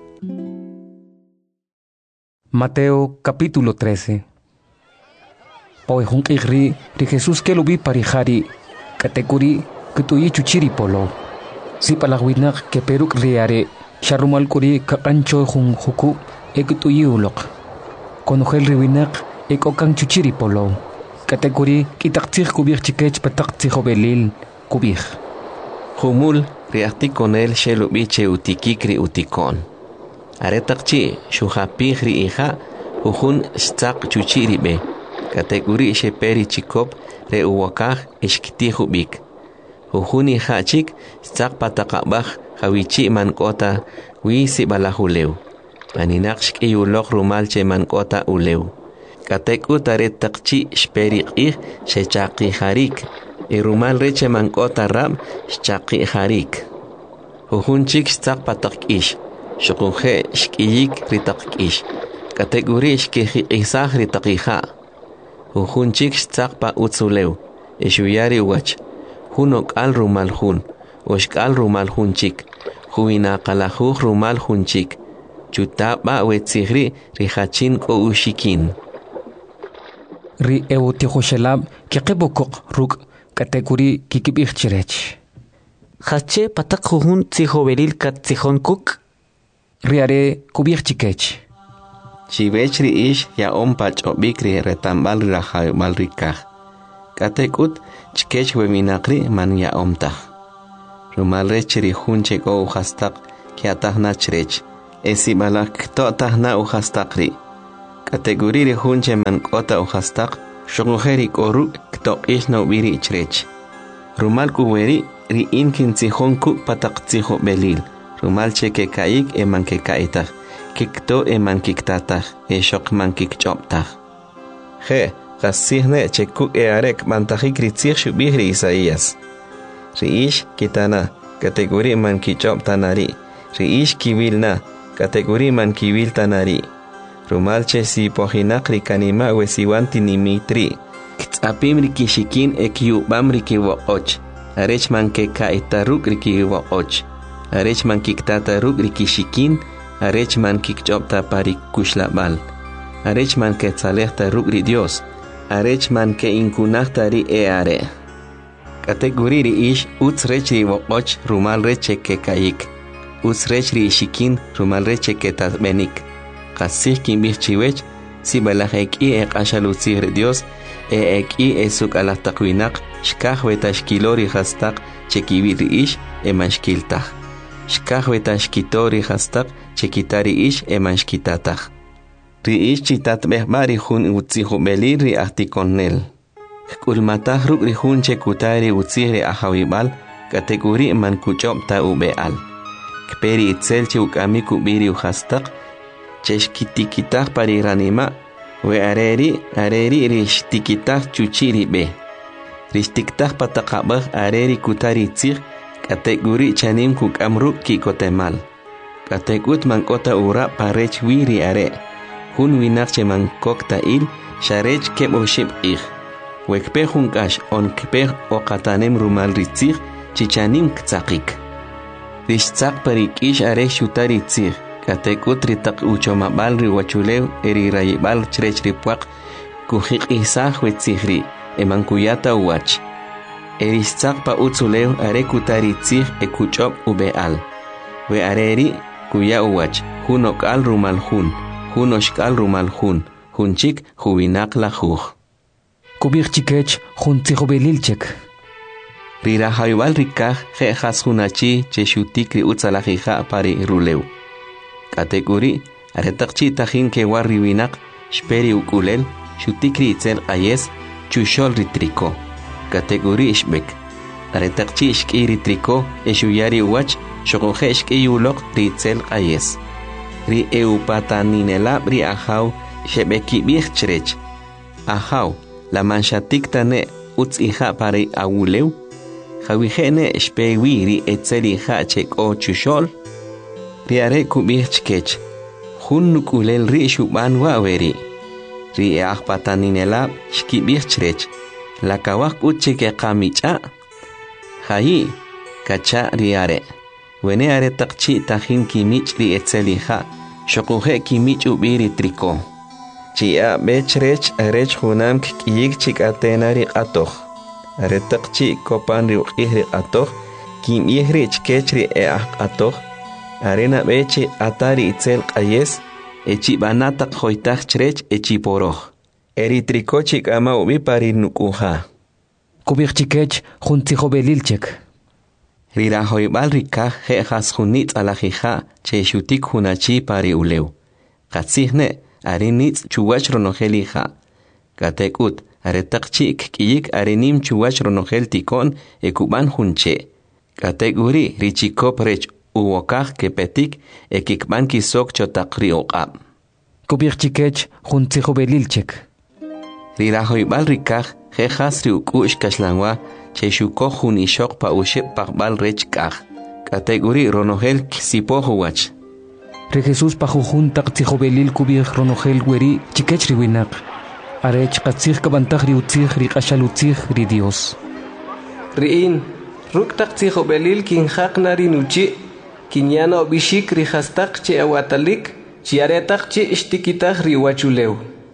S2: Mateo capítulo 13. Hoy ri Jesús que lo vi parijari, kategori que tuyi chuchiri polo. Si palagwinak que peruk riare, sharumal kuri kakancho jun huku, que tuyi ulok. Konogel riwinak, okan chuchiri polo. Kategori kitaktir kubir chikech pataktir belil, kubir.
S1: Humul riakti konel shelu biche utikikri utikon. Aretakchi shuhapih ri hija, uhun stak chuchiri be. Kategori sheperi chikop re uwakaj ishkitihu bik. Uhuni hachik stak patakabaj hawichi mankota wisi balahuleu. Aninakshk iyulok rumalche mankota uleu. Kateku taretakchi shperi qih shechaqi harik. Irumal reche mankota rab shchaqi harik. Uhunchik stak patak ish. Shukunje shkiyik ritak ish. Kategori shkihi isah ritakija. Uhunchik stakpa utzuleu, ishuyari wach, hunok al rumal hun, oshkal rumal hunchik, huina kalahuj rumal hunchik, chutapa wetzigri rihachin ko ushikin.
S2: Ri eutihoshelab kikibokok ruk kategori kikibich chirech.
S5: Hache patak hun tzihoberil kat tzihon kuk?
S2: Riare kubich chikech.
S1: Chivechri ish ya ompach obikri retambal rahabal rikaj. Katekut chkech weminakri man ya omtaj. rumal rech ri hunche go uhastaq ki atahna chrech esi balak to tahna uhastaqri kategori ri hunche man kota uhastaq shogojeri koru kto ishna ubiri chrech rumal kuweri ri inkin tihon ku pataq tiho belil rumal cheke kaik eman ke kaitaq kikto eman kiktataq shok man kikchoptaq je qasihne chekuk arek mantajik ritzih shubihri Isaías riish kitana kategori man kichop tanari riish kiwilna kategori man kiwil tanari rumalche si pohinakri kanima wesiwanti nimitri ktsapimri kishikin ekyubamri kiwoqoch arech man ke kaitaruk rikiwoqoch arech man kiktataruk rikishikin arech man kikchopta pari kushlabal arech man ke tsalehta rukri Dios arech man ke inkunakta ri eare kategori ri ish utsrech ri woqoch rumal reche ke kaik utsrech ri shikin rumal reche ke tasbenik qasih kimbih chiwech si balajeki e qashalutzih ri Dios eki esuk alaqtaqwinaq shkaj wetashkilori hastaq chekiwi ri ish mashkiltaj shkaj wetashkitori hastaq chekitari ish mashkitataj ri ish chitatbehbari jun utzihubelir ri ahtikonel kulmataj ruk ri jun chekutari utzih ri ahawibal kategori man kuchopta ubeal kperi itzel chukami kubiri uhastaq cheshkitikitaj pari ranima we areri rishtikitaj chuchiri be rishtiktaj pataqabaj areri kutari tzih kategori chanim kukamruk kikotemal katekut mankota ura parech wiri are hun winak che mankokta il sharech keboshib ih wekpe junkash on kpe oqatanem rumal ritzih chichanim ktsaqik rishtzaq parik ish are shutari tzih katekut ritaq uchomabal riwachulew eri rayibal chrech ripuaq kujiq isaj wetzihri emankuyata uwach erishtzaq pa utzulew are kutari tzih ekuchop ubeal we areri kuya uwach hunokal rumal hun oshkal rumal hunchik huwinak la juj
S2: kubir chikech jun tzihobelilchek
S1: rira haybal rikaj jejas junachi cheshutik ri utzalajija pari rulew kategori aretaqchi tajin ke warri winak shperi ukulel shutikri itzel ayes chushol ritriko kategori ishbek aretaqchi ishkiri triko eshuyari uwach shogoje ishkiyulok ritzel ayes ri eupataninelab ri ahaw shebeki bich chrech ahaw la manshatik tane utzija pari awulew jawijene shpewi ri etzeli ha cheko chushol riare kubih chkech jun nukulel ri shuban waweri ri ahpataninelab shkibih chrech la kawak uchike qamicha hayi kacha riare wene are taqchi tajin kimich ri etzeliha shoquje kimich ubiri triko chia bechrech arech junam kiyik chikatena ri qatoj are taqchi kopan ri qihri qatoj kim yehri chkech ri qatoj arena beche atari itzel qayes echi banata khoitach chrech echi poroj eritrikochi kama ubi pari nukuja
S2: kubir chikech jun tzihobelilchek
S1: rira hoybal rikaj jejas junitz alajija cheshutik junachi pari ulew qatsihne arinitz chuwach ronojelija katekut aretaqchi kiyik arinim chuwach ronojel tikon ekuban junche kategori richikop rech uwokaj kepetik ekikban kisok chotaqri oqab
S2: kubir chikech jun tzihobelilchek
S1: rira hoybal rikaj jejas ri ukush kashlanwa cheshuko jun ishok pa ushep paqbal rech kaj kategori ronojel sipohuwach
S2: re Jesus pa jujun taq tzihobelil kubir ronojel weri chikech riwinak arech qatzih kabantaj ri utzih ri qashalutzih ri Dios
S5: riin ruk taq tzihobelil kinjaqna ri nuchi kinyana obishik ri hastaq che awatalik chi aretaq chi ishtikitaj ri wachulew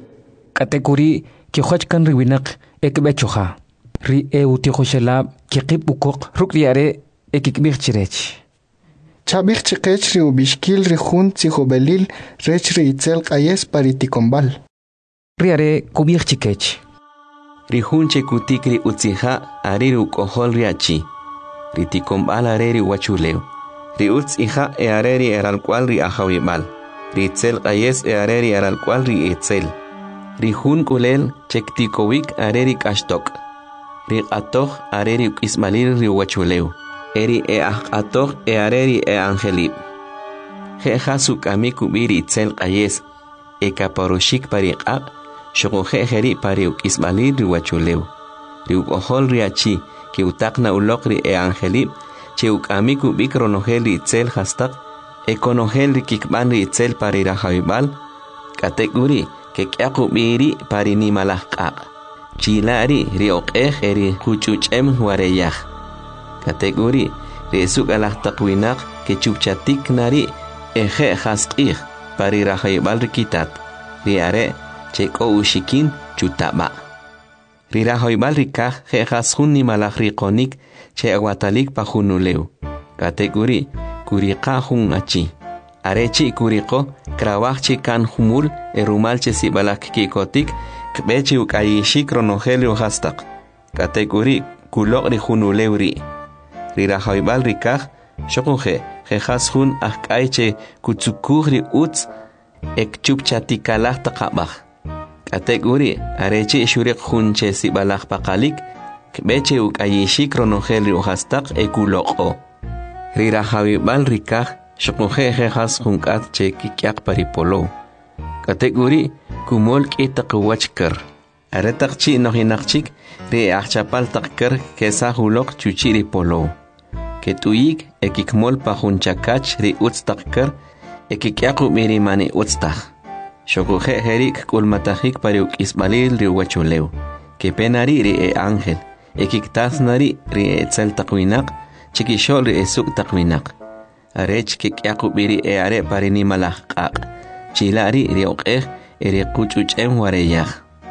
S2: kategori kijochkan riwinak ekbechoja ri eutijoshelab kiqib ukoq ruk riare ekikbir chirech
S12: chabich chikech ri ubishkil ri jun tzihobelil rech ri itzel qayes paritikonbal
S2: riare kubir chikech
S1: ri jun chekutik ri utzija ari ri ukohol riachi Riticombal areri wachuleu. Riutz hija e areri al cual ri ajawimal. Ritzel qayes e areri al cual ri etzel. Rihun kulel chektikowik areri kashtok. Riqatoh areri ismalil ri wachuleu. Eri e atoh e areri e angelib. Jeja sukamiku biri itzel qayes. E kaparoshik pariqaq. Shogoje jeri pariuk ismalil ri wachuleu. Riuk ohol riachi. Que utakna ulokri e angelib. Che ukamiku bikronogel itzel hastak. Ekonogel kikban itzel parira jaibal. Kateguri que kyaku biri parini malahqaq. Chilari rioqej eri kuchuchem wareyaj. Kateguri resuk alahtakwinaq que chupchatik nari eje hasqij parira jaibal rikitat. Riare cheko ushikin chutaba. Rira jaibal rikaj jejas junni malajriqonik che aguatalik pajunuleu. Kateguri kuriqa jun achi. Arechi kuriqo krawajchi kan humul erumalche sibalak kikotik kbechi ukayishik ronogelio hastak. Kateguri kulokri junuleuri. Rira jaibal rikaj shokuje jejas jun akaiche kutsukugri utz ekchupchatikalaj taqabaj. Kateguri arechi shurik junche sibalaj pakalik kbeche ukayishik ronogelio hastak ekuloko. Rira jaibal rikaj shokuje jejas junkat che kikyak paripolo. Kateguri kumol kitak wachker. Aretak chi nohinakchik re achapal takker kesa hulok chuchiri polo. Ketuyik ekikmol pajunchakach ri utstakker ekikyaku mirimani utstak. Shokuje herik kulmatajik pariuk isbalil ri wachuleu. Kepenari ri e ángel. Ekiktasnari ri e etzel takwinak. Chikishol ri esuk takwinak. Arech kikyaku biri e are parini malahqaq. Chilari ri oqej eri kuchuchem wareyaj.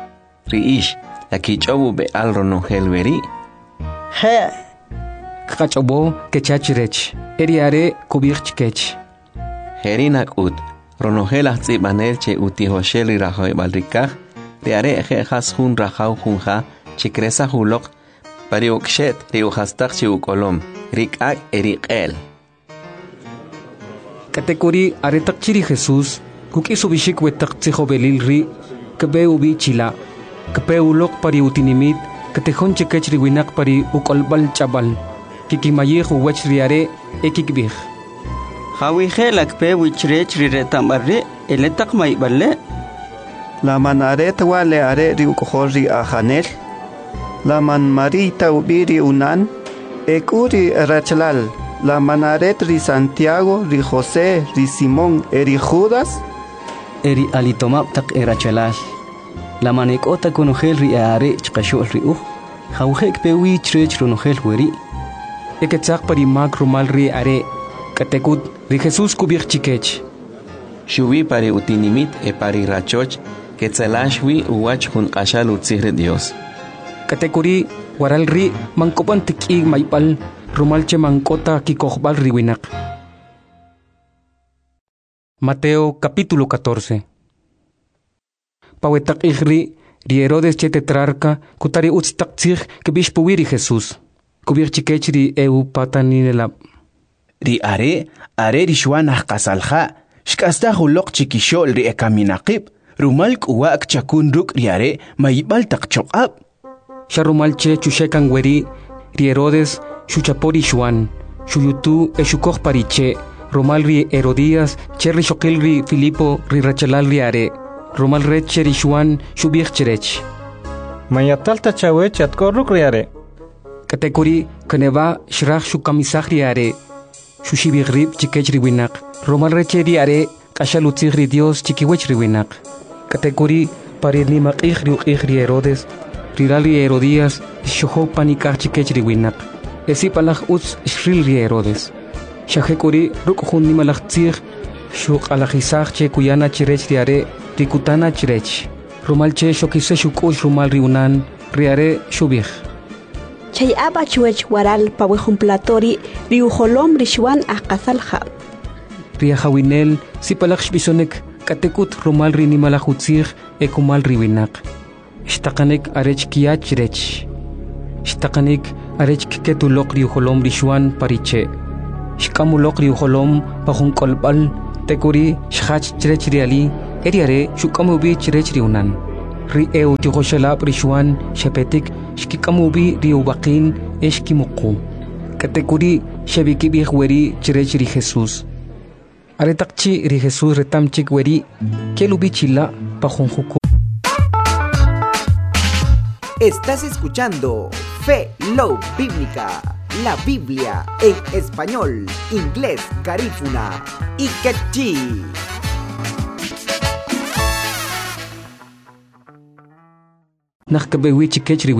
S1: Riish lakichobu be alrono helveri.
S2: He. Kachobo kechachirech. Eri are kubirchkech.
S1: Herinak ut. Ronohelah tsibanel che utihoshel ri rajoy balrikaj. Ri are jejas jun rajau junja. Chikresa hulok. Pariukshet ri uhastak chi ukolom. Rikak eriqel.
S2: Kategori aretak chiri Jesus. Kuki subishik wetak tzihobelil ri. Kebe ubi chila. Kebe ulok pari utinimit. Katehon chekech riwinak pari ukolbal chabal. Kikimayih uwech riare ekikbih.
S10: Hawije lakpe wichrech riretambarre eletak maiballe.
S9: La manaret wale are ri ukohori ajanel. La man marita ubiri unan. Ekuri rachlal. La manaret ri Santiago, ri José, ri Simón, eri Judas.
S7: Eri alitomap tak erachalal. La manekota konogel ri are chkashol ri Hawjek pewi chrech ronogel weri.
S2: Eketsak pari mag rumal ri are. Katekut ri Jesus kubir chikech.
S1: Shubi pari utinimit e pari rachoch. Ketzalashwi uwach jun qashal utzihre Dios.
S2: Katekuri waral ri mangkopan tiki maipal. Rumalche mankota kikohbal riwinak. Mateo capítulo 14. Pawetak ihri ri Herodes che tetrarca kutari utstak tzich kebish puwiri Jesus. Kubir chikech ri eu pataninelab.
S3: Ri are ri shwanah qasalja. Shkasta hulok chikishol ri ekaminaqib. Rumal kuwak chakun ruk ri are maibal tak chokab.
S2: Sharumalche chushekan weri ri Herodes Shuchapori Shuan, Shuyutu Eshukoj Pariche, Romalri Herodías, Cherri Shokilri Filipo, Rirachalalri Are, Romal Red Cherri Shuan, Shubich Cherech.
S13: Mayatalta Chawech at Koruk Riare.
S2: Katekuri, Kaneva, Shrach Shukamisahri Are, Shushibigrib Chikechri Winak, Romal Recheri Are, Kashalutzigri Dios Chikiwechri Winak. Katekuri, Parinima Ihri Herodes, Rirali Herodías, Shoho Panikach Chikechri Winak. Esi palach uts shril ri Herodes. Shahekuri rukjun ni malach tzig. Shuk alajisach che kuyana chirech riare rikutana chirech. Rumal che shokise shukush rumal riunan riare shubich.
S14: Chay aba chuech waral pawejun platori riujolom rishwan akasalja.
S2: Riahawinel si palach shbisonek katekut rumal ri ni malach utzig ekumal riwinak. Shtakanek arech kiach rech. Shtakanek arech ketulok riuholom rishuan pariche. Shkamulok riuholom pahun kolbal tekuri shach chirechriali eriare shukamubi chirechriunan. Ri eu tihoshalap rishuan shepetik shkikamubi riubakin eshkimuku. Katekuri shabikibih weri chirechri Jesús. Aretakchi ri Jesús retamchik weri kelubi chila pahun huku.
S15: Estás escuchando Fe Love Bíblica, la Biblia en español, inglés, garífuna y quechí.
S2: Nakkabewi chikechri